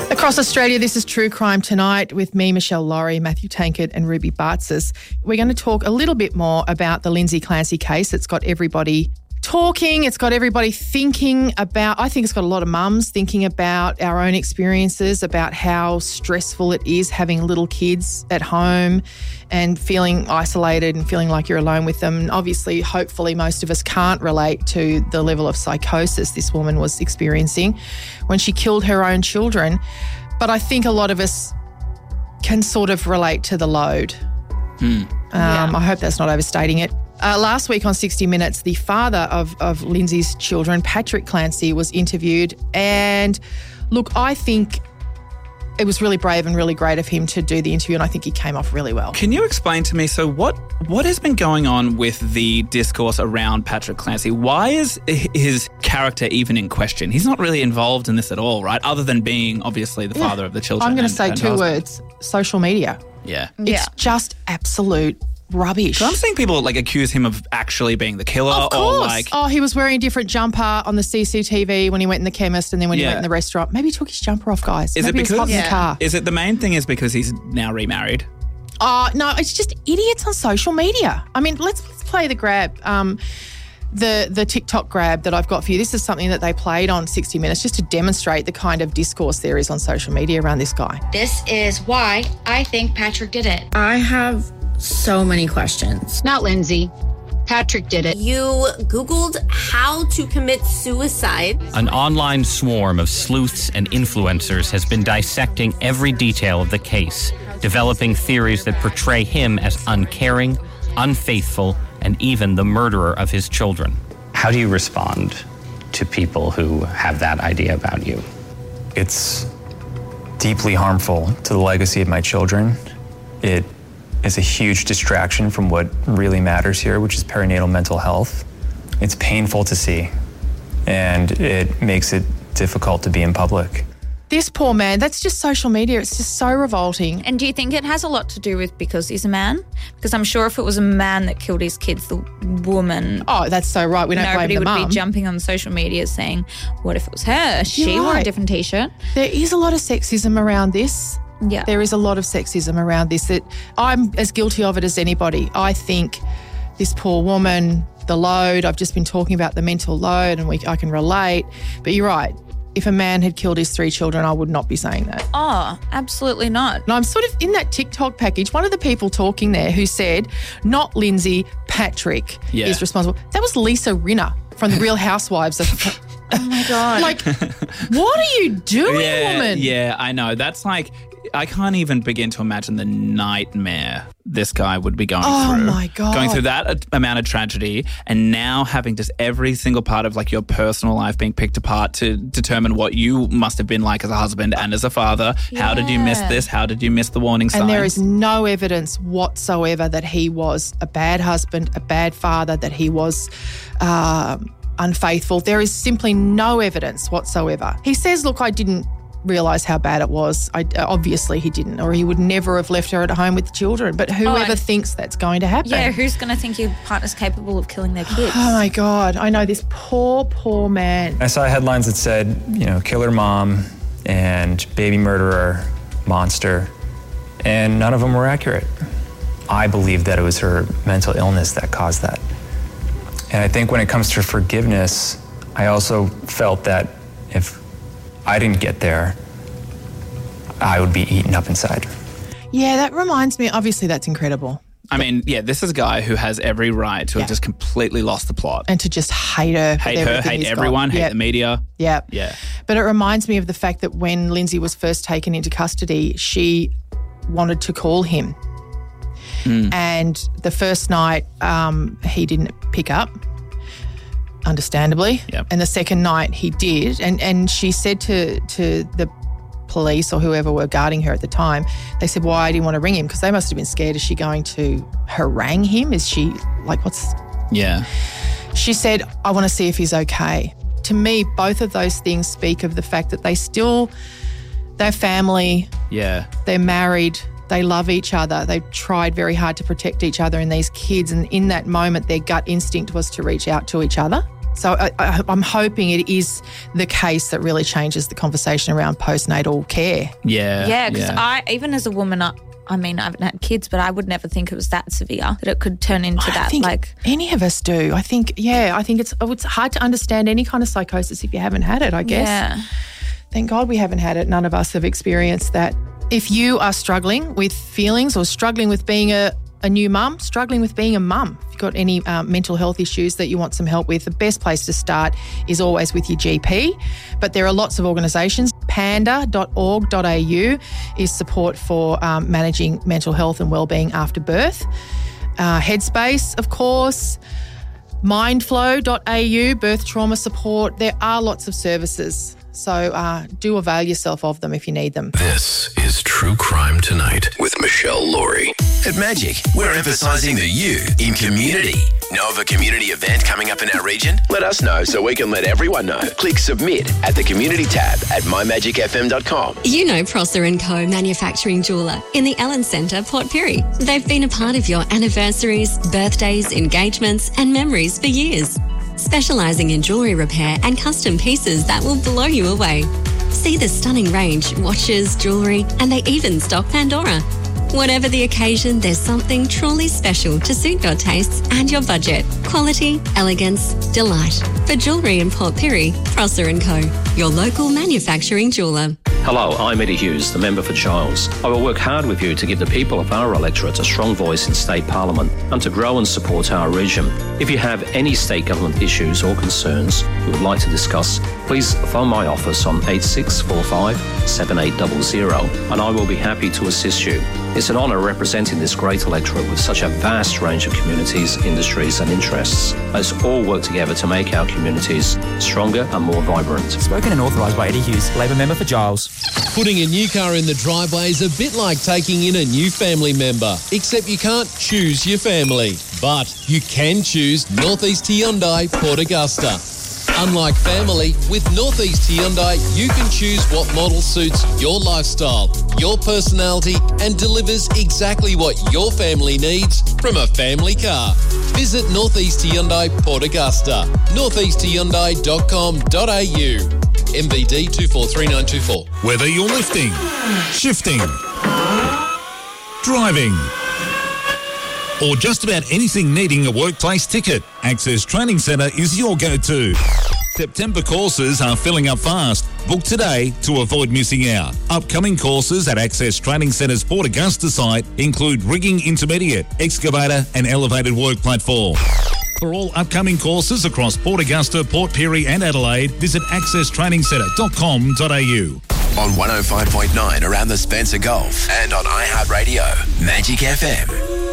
Across Australia, this is True Crime Tonight with me, Michelle Laurie, Matthew Tankard and Ruby Bartzis. We're going to talk a little bit more about the Lindsay Clancy case. It's got everybody talking. It's got everybody thinking about, I think it's got a lot of mums thinking about our own experiences, about how stressful it is having little kids at home and feeling isolated and feeling like you're alone with them. And obviously, hopefully, most of us can't relate to the level of psychosis this woman was experiencing when she killed her own children. But I think a lot of us can sort of relate to the load. I hope that's not overstating it. Last week on 60 Minutes, the father of Lindsay's children, Patrick Clancy, was interviewed. And look, I think it was really brave and really great of him to do the interview, and I think he came off really well. Can you explain to me, so what has been going on with the discourse around Patrick Clancy? Why is his character even in question? He's not really involved in this at all, right? Other than being, obviously, the father of the children. I'm going to say two words: social media. Yeah. It's just absolute rubbish. I'm seeing people accuse him of actually being the killer. Of course. He was wearing a different jumper on the CCTV when he went in the chemist and then when he went in the restaurant. Maybe he took his jumper off, guys. Maybe he was hot in the car. Is it the main thing is because he's now remarried? No, it's just idiots on social media. I mean, let's play the grab. The TikTok grab that I've got for you. This is something that they played on 60 Minutes just to demonstrate the kind of discourse there is on social media around this guy. This is why I think Patrick did it. I have so many questions. Not Lindsay. Patrick did it. You Googled how to commit suicide. An online swarm of sleuths and influencers has been dissecting every detail of the case, developing theories that portray him as uncaring, unfaithful, and even the murderer of his children. How do you respond to people who have that idea about you? It's deeply harmful to the legacy of my children. It is a huge distraction from what really matters here, which is perinatal mental health. It's painful to see, and it makes it difficult to be in public. This poor man, that's just social media. It's just so revolting. And do you think it has a lot to do with because he's a man? Because I'm sure if it was a man that killed his kids, the woman... Oh, that's so right. We don't blame the mum. Nobody would be jumping on social media saying, what if it was her? She wore a different T-shirt. There is a lot of sexism around this. Yeah. There is a lot of sexism around this. That I'm as guilty of it as anybody. I think this poor woman, the load, I've just been talking about the mental load and I can relate. But you're right. If a man had killed his 3 children, I would not be saying that. Oh, absolutely not. And I'm sort of in that TikTok package. One of the people talking there who said, not Lindsay, Patrick is responsible. That was Lisa Rinna from The Real Housewives of... Oh, my God. What are you doing, woman? Yeah, I know. That's I can't even begin to imagine the nightmare this guy would be going through. Oh, my God. Going through that amount of tragedy and now having just every single part of your personal life being picked apart to determine what you must have been like as a husband and as a father. Yeah. How did you miss this? How did you miss the warning signs? And there is no evidence whatsoever that he was a bad husband, a bad father, that he was... unfaithful. There is simply no evidence whatsoever. He says, look, I didn't realise how bad it was. Obviously he didn't, or he would never have left her at home with the children. But whoever thinks that's going to happen. Yeah, who's going to think your partner's capable of killing their kids? Oh, my God. I know this poor man. I saw headlines that said, killer mom and baby murderer, monster, and none of them were accurate. I believe that it was her mental illness that caused that. And I think when it comes to forgiveness, I also felt that if I didn't get there, I would be eaten up inside. Yeah, that reminds me, obviously that's incredible. I mean, this is a guy who has every right to have just completely lost the plot. And to just hate her. Hate her, hate everyone, hate the media. Yeah. Yeah. But it reminds me of the fact that when Lindsay was first taken into custody, she wanted to call him. And the first night, he didn't pick up, understandably. Yep. And the second night he did. And she said to the police or whoever were guarding her at the time, they said, why do you want to ring him? Because they must have been scared. Is she going to harangue him? Is she what's... Yeah. She said, I want to see if he's okay. To me, both of those things speak of the fact that they're family. Yeah. They're married. They love each other. They've tried very hard to protect each other and these kids. And in that moment, their gut instinct was to reach out to each other. So I'm hoping it is the case that really changes the conversation around postnatal care. Yeah, because I, even as a woman, I mean, I haven't had kids, but I would never think it was that severe, that it could turn into that. Think any of us do. I think it's hard to understand any kind of psychosis if you haven't had it, I guess. Yeah. Thank God we haven't had it. None of us have experienced that. If you are struggling with feelings or struggling with being a new mum, struggling with being a mum, if you've got any mental health issues that you want some help with, the best place to start is always with your GP. But there are lots of organisations. Panda.org.au is support for managing mental health and wellbeing after birth. Headspace, of course. Mindflow.au, birth trauma support. There are lots of services. So do avail yourself of them if you need them. This is True Crime Tonight with Michelle Laurie. At Magic, we're emphasising the you in community. Know of a community event coming up in our region? Let us know so we can let everyone know. Click submit at the community tab at mymagicfm.com. You know Prosser & Co. Manufacturing Jeweller in the Ellen Centre, Port Pirie. They've been a part of your anniversaries, birthdays, engagements and memories for years. Specialising in jewellery repair and custom pieces that will blow you away. See the stunning range, watches, jewellery, and they even stock Pandora. Whatever the occasion, there's something truly special to suit your tastes and your budget. Quality, elegance, delight. For jewellery in Port Pirie, Prosser & Co. Your local manufacturing jeweller. Hello, I'm Eddie Hughes, the member for Giles. I will work hard with you to give the people of our electorate a strong voice in State Parliament and to grow and support our region. If you have any state government issues or concerns you would like to discuss, please phone my office on 8645 7800 and I will be happy to assist you. It's an honour representing this great electorate with such a vast range of communities, industries and interests. Let's all work together to make our communities stronger and more vibrant. Spoken and authorised by Eddie Hughes, Labor member for Giles. Putting a new car in the driveway is a bit like taking in a new family member, except you can't choose your family. But you can choose North East Hyundai Port Augusta. Unlike family, with North East Hyundai, you can choose what model suits your lifestyle, your personality, and delivers exactly what your family needs from a family car. Visit North East Hyundai Port Augusta, northeasthyundai.com.au. MVD 243924. Whether you're lifting, shifting, driving, or just about anything needing a workplace ticket, Access Training Centre is your go-to. September courses are filling up fast. Book today to avoid missing out. Upcoming courses at Access Training Centre's Port Augusta site include rigging intermediate, excavator and elevated work platform. For all upcoming courses across Port Augusta, Port Pirie and Adelaide, visit accesstrainingsentre.com.au. On 105.9 around the Spencer Gulf and on iHeartRadio, Magic FM.